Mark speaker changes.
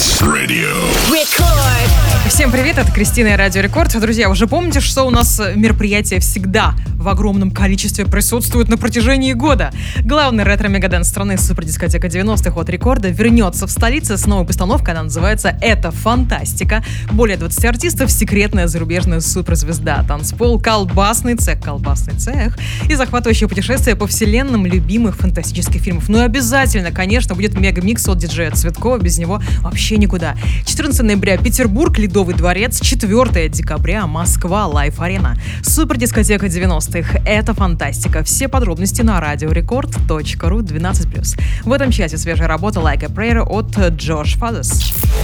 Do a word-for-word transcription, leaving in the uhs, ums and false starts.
Speaker 1: Dance Radio.
Speaker 2: Record. Всем привет, это Кристина и Радио Рекорд. Друзья, уже помните, что у нас мероприятия всегда в огромном количестве присутствуют на протяжении года? Главный ретро-мегадэнс страны супердискотека девяностых от Рекорда вернется в столице с новой постановкой. Она называется «Это фантастика». Более двадцати артистов, секретная зарубежная суперзвезда, танцпол, колбасный цех, колбасный цех и захватывающее путешествие по вселенным любимых фантастических фильмов. Ну и обязательно, конечно, будет мега-микс от диджея Цветкова, без него вообще никуда. четырнадцатого ноября Петербург, Ледовый дворец, четвёртого декабря Москва, Лайф-арена. Супердискотека девяностых. Это фантастика. Все подробности на радиорекорд точка ру двенадцать плюс. В этом часе свежая работа Like a Prayer от Josh Fathers.